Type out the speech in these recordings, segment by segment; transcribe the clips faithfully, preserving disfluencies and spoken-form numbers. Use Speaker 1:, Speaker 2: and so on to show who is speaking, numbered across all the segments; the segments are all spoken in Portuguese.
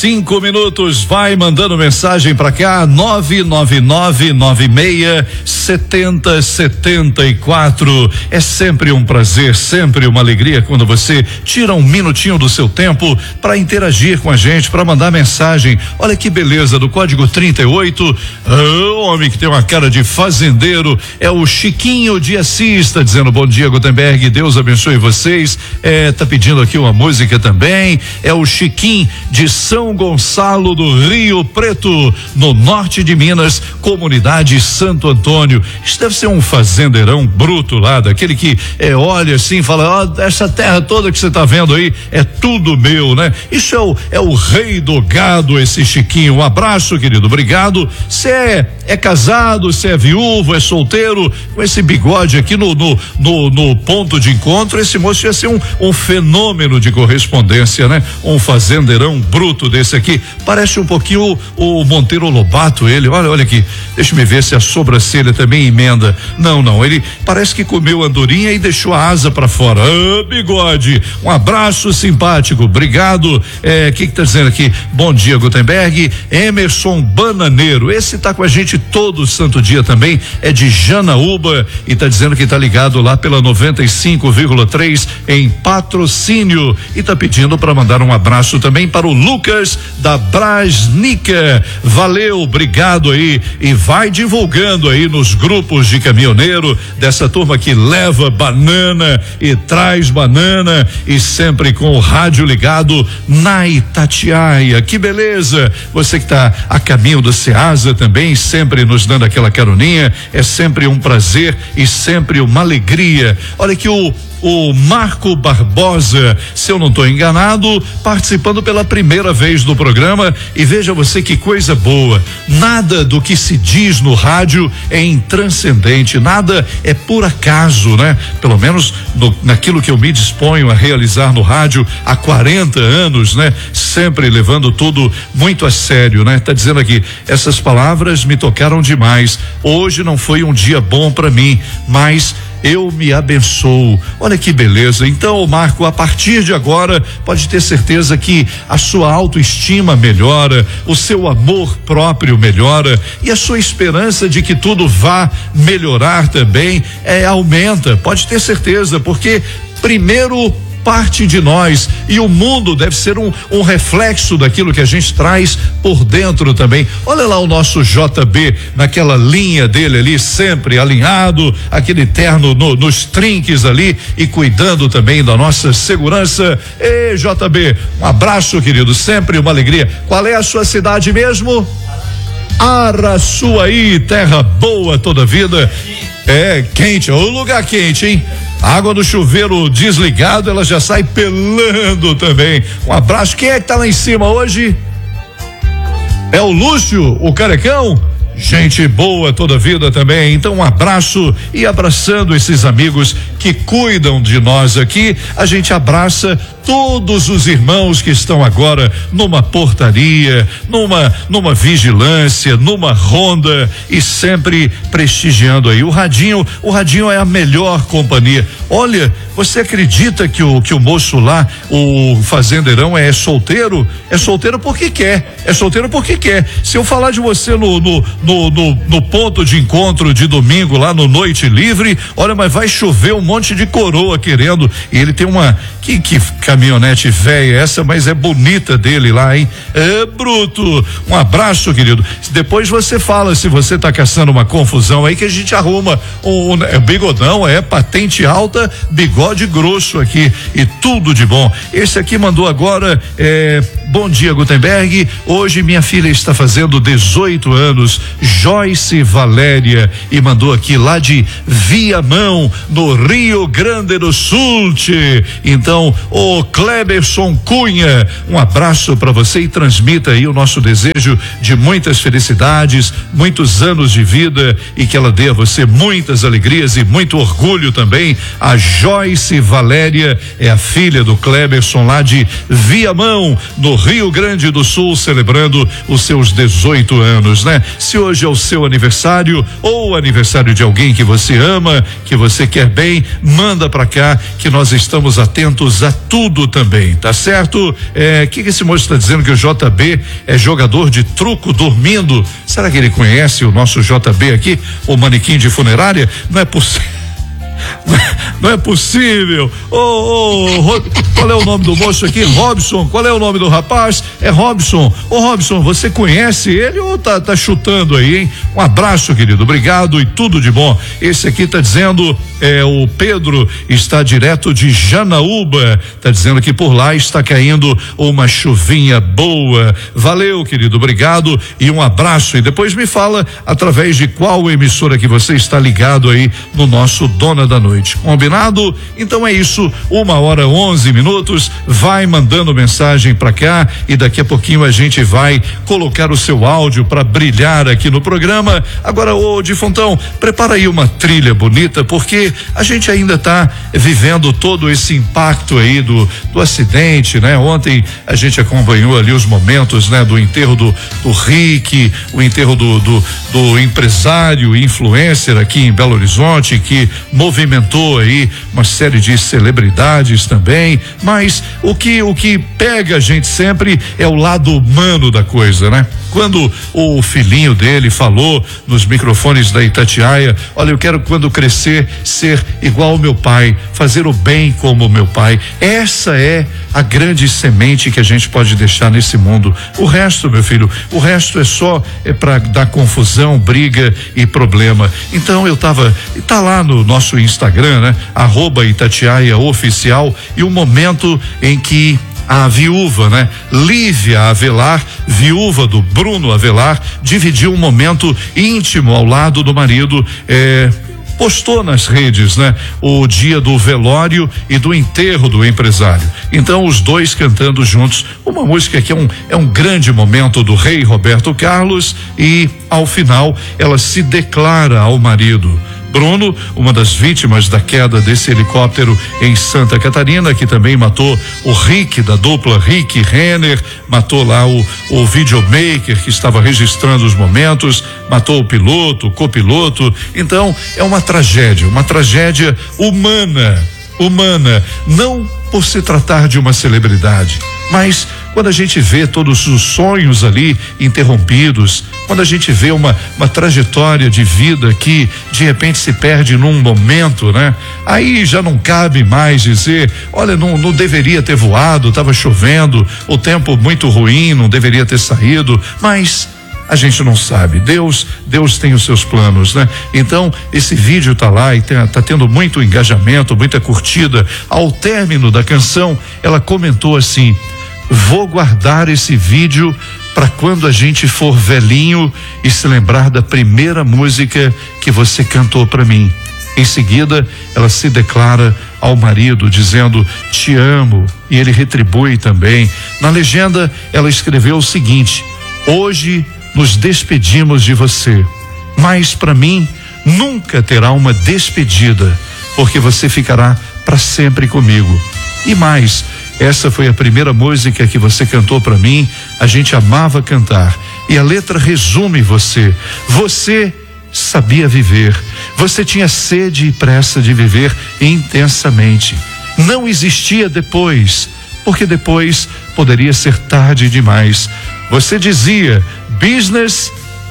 Speaker 1: cinco minutos, vai mandando mensagem pra cá, nove nove nove nove seis setenta setenta e quatro. É sempre um prazer, sempre uma alegria quando você tira um minutinho do seu tempo para interagir com a gente, para mandar mensagem. Olha que beleza, do código trinta e oito, o homem que tem uma cara de fazendeiro é o Chiquinho de Assis, tá dizendo bom dia, Gutenberg, Deus abençoe vocês. É, tá pedindo aqui uma música também. É o Chiquinho de São Gonçalo do Rio Preto, no norte de Minas, comunidade Santo Antônio. Isso deve ser um fazendeirão bruto lá, daquele que é, olha assim e fala, ó, oh, essa terra toda que você tá vendo aí é tudo meu, né? Isso é o, é o rei do gado, esse Chiquinho. Um abraço, querido, obrigado. Você é, é casado, você é viúvo, é solteiro, com esse bigode aqui no, no, no, no ponto de encontro, esse moço ia ser um, um fenômeno de correspondência, né? Um fazendeirão bruto desse aqui, parece um pouquinho o, o Monteiro Lobato, ele, olha, olha aqui, deixa eu ver se a sobrancelha também emenda. Não, não, ele parece que comeu andorinha e deixou a asa pra fora. Ah, bigode, um abraço simpático, obrigado. É, que que tá dizendo aqui? Bom dia, Gutenberg. Emerson Bananeiro, esse tá com a gente todo santo dia também, é de Janaúba e tá dizendo que tá ligado lá pela noventa e cinco vírgula três em Patrocínio e tá pedindo para mandar um abraço também para o Lucas da Brasnica. Valeu, obrigado aí, e vai divulgando aí nos grupos de caminhoneiro dessa turma que leva banana e traz banana e sempre com o rádio ligado na Itatiaia. Que beleza! Você que tá a caminho do Ceasa também, sempre nos dando aquela caroninha, é sempre um prazer e sempre uma alegria. Olha que o O Marco Barbosa, se eu não estou enganado, participando pela primeira vez do programa, e veja você que coisa boa, nada do que se diz no rádio é intranscendente, nada é por acaso, né? Pelo menos no, naquilo que eu me disponho a realizar no rádio há quarenta anos, né? Sempre levando tudo muito a sério, né? Tá dizendo aqui, essas palavras me tocaram demais, hoje não foi um dia bom para mim, mas eu me abençoo. Olha que beleza. Então, Marco, a partir de agora, pode ter certeza que a sua autoestima melhora, o seu amor próprio melhora e a sua esperança de que tudo vá melhorar também é, aumenta. Pode ter certeza, porque primeiro parte de nós e o mundo deve ser um, um reflexo daquilo que a gente traz por dentro também. Olha lá o nosso J B naquela linha dele ali, sempre alinhado, aquele terno no, nos trinques ali e cuidando também da nossa segurança. Ei, J B, um abraço, querido, sempre uma alegria. Qual é a sua cidade mesmo? Araçuaí, terra boa toda vida. É quente, é um lugar quente, hein? A água do chuveiro desligado, ela já sai pelando também. Um abraço. Quem é que tá lá em cima hoje? É o Lúcio, o carecão? Gente boa toda vida também. Então um abraço, e abraçando esses amigos que cuidam de nós aqui, a gente abraça todos os irmãos que estão agora numa portaria, numa numa vigilância, numa ronda e sempre prestigiando aí o radinho. O radinho é a melhor companhia. Olha, você acredita que o que o moço lá, o fazendeirão, é solteiro? É solteiro porque quer. É solteiro porque quer. Se eu falar de você no no, no, no, no ponto de encontro de domingo lá no Noite Livre, olha, mas vai chover um monte de coroa querendo. E ele tem uma que que caminhonete velha essa, mas é bonita dele lá, hein? É bruto. Um abraço, querido. Depois você fala se você tá caçando uma confusão aí que a gente arruma um, um é, bigodão, é patente alta, bigode grosso aqui e tudo de bom. Esse aqui mandou agora, é, bom dia, Gutenberg. Hoje minha filha está fazendo dezoito anos, Joyce Valéria, e mandou aqui lá de Viamão, no Rio Grande do Sul. Então, o Cleberson Cunha, um abraço para você e transmita aí o nosso desejo de muitas felicidades, muitos anos de vida e que ela dê a você muitas alegrias e muito orgulho também. A Joyce Valéria é a filha do Cleberson lá de Viamão, no Rio Grande do Sul, celebrando os seus dezoito anos, né? Se hoje é o seu aniversário ou o aniversário de alguém que você ama, que você quer bem, manda pra cá que nós estamos atentos a tudo tudo também, tá certo? É, que que esse moço está dizendo que o J B é jogador de truco dormindo? Será que ele conhece o nosso J B aqui, o manequim de funerária? Não é possível. Não é possível. Ô, ô, qual é o nome do moço aqui? Robson. Qual é o nome do rapaz? É Robson. Ô, Robson, você conhece ele ou tá, tá chutando aí, hein? Um abraço, querido. Obrigado e tudo de bom. Esse aqui tá dizendo, é, o Pedro está direto de Janaúba. Tá dizendo que por lá está caindo uma chuvinha boa. Valeu, querido. Obrigado e um abraço. E depois me fala através de qual emissora que você está ligado aí no nosso Dona da Noite. Combinado? Então é isso, uma hora onze minutos, vai mandando mensagem pra cá e daqui a pouquinho a gente vai colocar o seu áudio para brilhar aqui no programa. Agora, ô de Fontão, prepara aí uma trilha bonita, porque a gente ainda tá vivendo todo esse impacto aí do, do acidente, né? Ontem a gente acompanhou ali os momentos, né? Do enterro do, do Rick, o enterro do, do, do empresário e influencer aqui em Belo Horizonte, que movimentou aí uma série de celebridades também, mas o que o que pega a gente sempre é o lado humano da coisa, né? Quando o filhinho dele falou nos microfones da Itatiaia, olha, eu quero quando crescer ser igual ao meu pai, fazer o bem como o meu pai. Essa é a grande semente que a gente pode deixar nesse mundo. O resto, meu filho, o resto é só é para dar confusão, briga e problema. Então eu tava, tá lá no nosso Instagram, né? Arroba Itatiaia Oficial, e o momento em que a viúva, né? Lívia Avelar, viúva do Bruno Avelar, dividiu um momento íntimo ao lado do marido, é, postou nas redes, né? O dia do velório e do enterro do empresário. Então os dois cantando juntos uma música que é um, é um grande momento do rei Roberto Carlos, e ao final ela se declara ao marido. Bruno, uma das vítimas da queda desse helicóptero em Santa Catarina, que também matou o Rick, da dupla Rick Renner, matou lá o, o videomaker que estava registrando os momentos, matou o piloto, o copiloto. Então, é uma tragédia, uma tragédia humana, humana, não por se tratar de uma celebridade, mas quando a gente vê todos os sonhos ali interrompidos, quando a gente vê uma, uma trajetória de vida que de repente se perde num momento, né? Aí já não cabe mais dizer, olha, não, não deveria ter voado, estava chovendo, o tempo muito ruim, não deveria ter saído, mas a gente não sabe. Deus, Deus tem os seus planos, né? Então, esse vídeo tá lá e tem, tá tendo muito engajamento, muita curtida. Ao término da canção, ela comentou assim: vou guardar esse vídeo para quando a gente for velhinho e se lembrar da primeira música que você cantou para mim. Em seguida, ela se declara ao marido dizendo: te amo, e ele retribui também. Na legenda, ela escreveu o seguinte: hoje nos despedimos de você, mas para mim nunca terá uma despedida, porque você ficará para sempre comigo. E mais, essa foi a primeira música que você cantou para mim, a gente amava cantar, e a letra resume você. Você sabia viver, você tinha sede e pressa de viver intensamente. Não existia depois, porque depois poderia ser tarde demais. Você dizia: business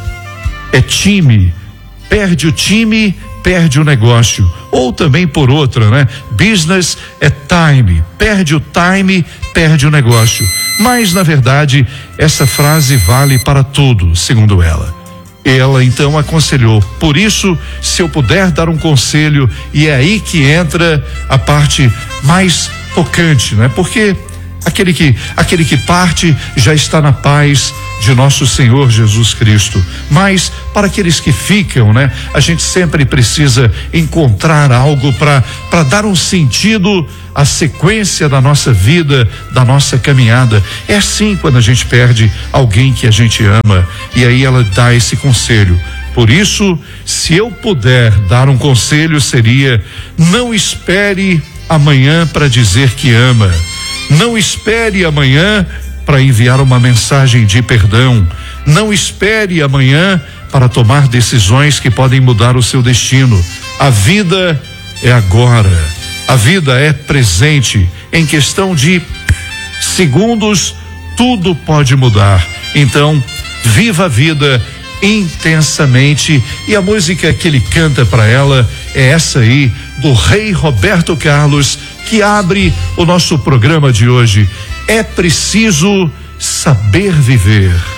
Speaker 1: é time, perde o time, perde o negócio. Ou também por outra, né? Business é time, perde o time, perde o negócio. Mas na verdade, essa frase vale para tudo, segundo ela. Ela então aconselhou: por isso, se eu puder dar um conselho, e é aí que entra a parte mais tocante, né? Porque aquele que, aquele que parte já está na paz de nosso Senhor Jesus Cristo. Mas para aqueles que ficam, né? A gente sempre precisa encontrar algo para para dar um sentido à sequência da nossa vida, da nossa caminhada. É assim quando a gente perde alguém que a gente ama. E aí ela dá esse conselho: por isso, se eu puder dar um conselho, seria: não espere amanhã para dizer que ama. Não espere amanhã para enviar uma mensagem de perdão. Não espere amanhã para tomar decisões que podem mudar o seu destino. A vida é agora. A vida é presente. em questão de segundos, tudo pode mudar. Então, viva a vida intensamente. E a música que ele canta para ela é essa aí, do Rei Roberto Carlos, que abre o nosso programa de hoje. É preciso saber viver.